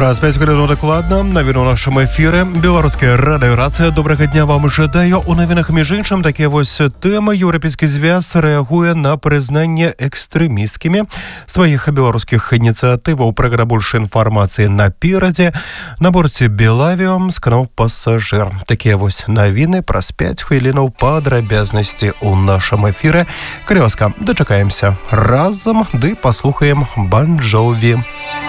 Раз 5 хвилин докладно. Новини у нашому ефірі. Білоруська радіорація. Доброго дня вам жадаю. У новинах, між іншим, такі ось теми. Європейський зв'яз реагує на признання екстремістськими своїх білоруських ініціатив. У програмі більше інформації напереді. На борті Білавіо сканав пасажир. Такі ось новини. Праз 5 хвилин подробязності у нашому ефірі. Коли ласка, дочекаємося разом, да послухаємо Бон Джові.